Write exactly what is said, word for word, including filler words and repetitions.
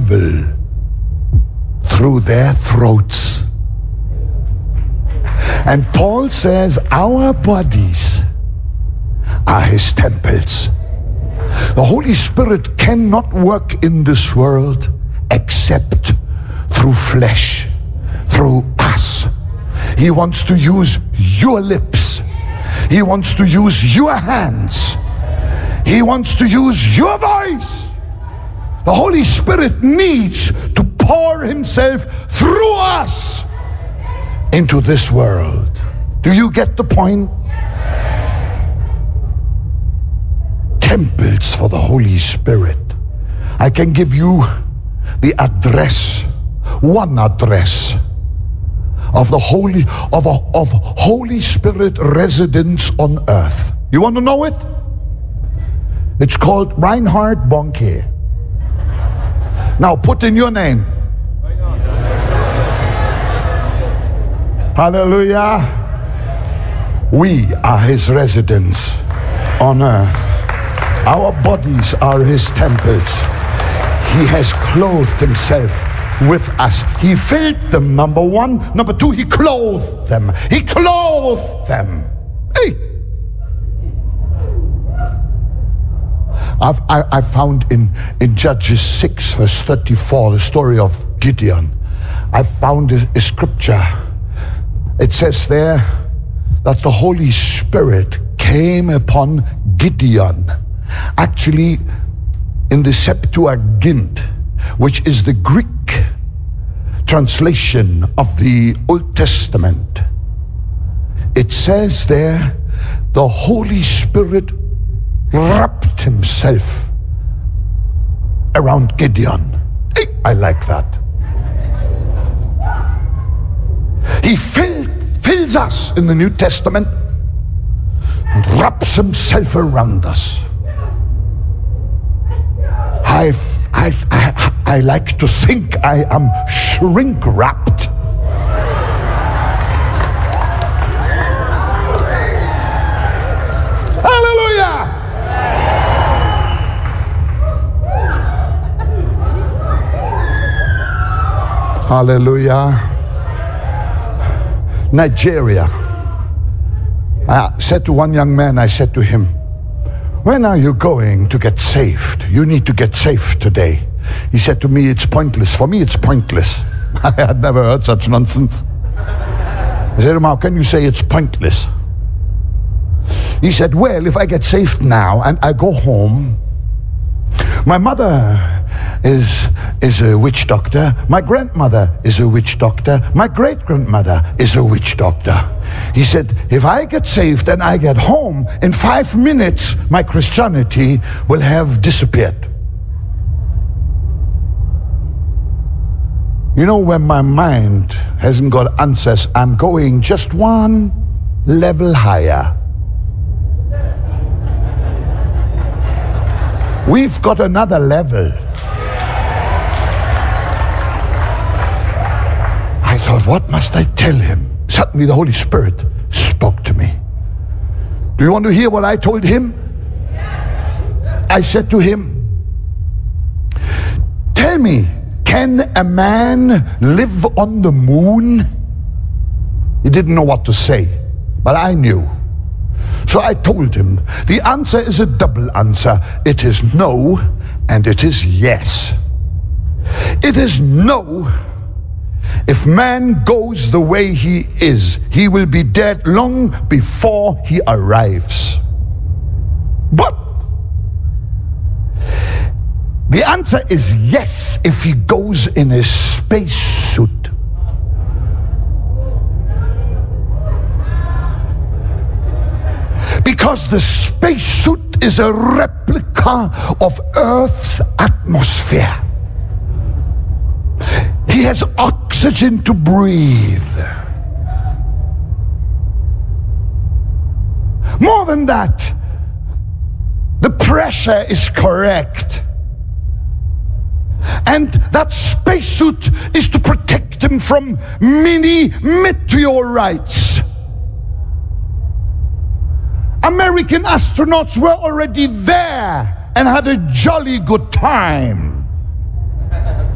evil through their throats. And Paul says our bodies are his temples. The Holy Spirit cannot work in this world except through flesh, through us. He wants to use your lips. He wants to use your hands. He wants to use your voice. The Holy Spirit needs to pour himself through us into this world. Do you get the point? Temples for the Holy Spirit. I can give you the address, one address of the Holy of a, of Holy Spirit residence on earth. You want to know it? It's called Reinhard Bonnke. Now put in your name. Hallelujah. We are his residence on earth. Our bodies are his temples. He has clothed himself with us. He filled them, number one. Number two, he clothed them. He clothed them. Hey! I've, I, I found in, in Judges six, verse thirty-four, the story of Gideon. I found a, a scripture. It says there that the Holy Spirit came upon Gideon. Actually, in the Septuagint, which is the Greek translation of the Old Testament, it says there, the Holy Spirit wrapped himself around Gideon. Hey, I like that. He filled, fills us in the New Testament and wraps himself around us. I, I, I, I like to think I am shrink wrapped. Hallelujah! Hallelujah. Nigeria. I said to one young man, I said to him, when are you going to get saved? You need to get saved today. He said to me, it's pointless. For me, it's pointless. I had never heard such nonsense. I said to him, how can you say it's pointless? He said, well, if I get saved now and I go home, my mother is is a witch doctor, my grandmother is a witch doctor, my great-grandmother is a witch doctor. He said, if I get saved and I get home, in five minutes my Christianity will have disappeared. You know, when my mind hasn't got answers, I'm going just one level higher. We've got another level. I thought, what must I tell him? Suddenly the Holy Spirit spoke to me. Do you want to hear what I told him? I said to him, tell me, can a man live on the moon? He didn't know what to say, but I knew. So I told him, the answer is a double answer. It is no, and it is yes. It is no. If man goes the way he is, he will be dead long before he arrives. But the answer is yes if he goes in a spacesuit. Because the spacesuit is a replica of Earth's atmosphere. He has oxygen to breathe. More than that, the pressure is correct. And that spacesuit is to protect him from mini meteorites. American astronauts were already there and had a jolly good time.